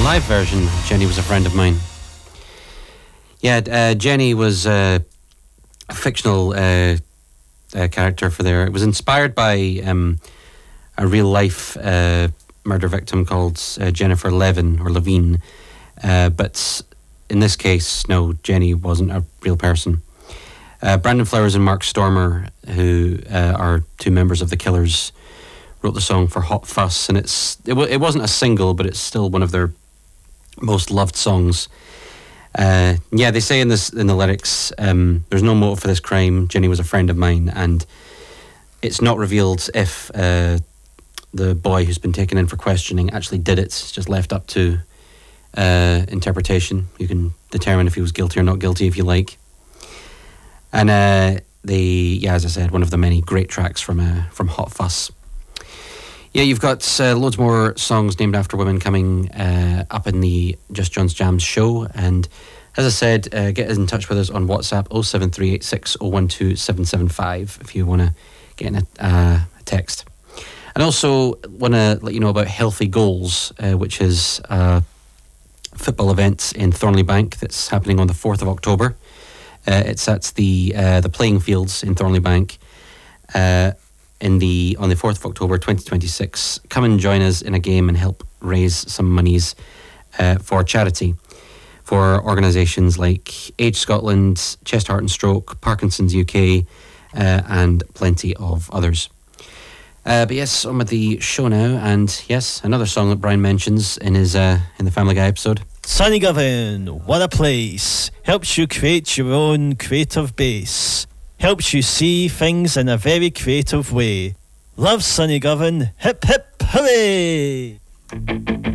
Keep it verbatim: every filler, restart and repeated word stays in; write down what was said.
live version, Jenny Was a Friend of Mine. Yeah, uh, Jenny was uh, a fictional uh, uh, character for there. It was inspired by um, a real-life uh, murder victim called uh, Jennifer Levin, or Levine. Uh, but in this case, no, Jenny wasn't a real person. Uh, Brandon Flowers and Mark Stormer, who uh, are two members of The Killers, wrote the song for Hot Fuss, and it's it, w- it wasn't a single, but it's still one of their most loved songs. Uh, yeah, they say in this in the lyrics, um, there's no motive for this crime. Jenny was a friend of mine, and it's not revealed if uh, the boy who's been taken in for questioning actually did it. It's just left up to uh, interpretation. You can determine if he was guilty or not guilty if you like. And uh, they, yeah, as I said, one of the many great tracks from uh, from Hot Fuss. Yeah, you've got uh, loads more songs named after women coming uh, up in the Just John's Jams show. And as I said, uh, get in touch with us on WhatsApp oh seven three eight six oh one two seven seven five if you want to get in a, uh, a text. And also want to let you know about Healthy Goals, uh, which is a football event in Thornleybank that's happening on the fourth of October. Uh, it's at the uh, the playing fields in Thornleybank. Uh, in the on the fourth of October twenty twenty-six. Come and join us in a game and help raise some monies uh, for charity, for organisations like Age Scotland, Chest, Heart and Stroke, Parkinson's U K, uh, and plenty of others. Uh, but yes, on with the show now, and yes, another song that Brian mentions in his uh, in the Family Guy episode. Sunnygovan, what a place. Helps you create your own creative base. Helps you see things in a very creative way. Love Sunnygovan, hip hip hooray!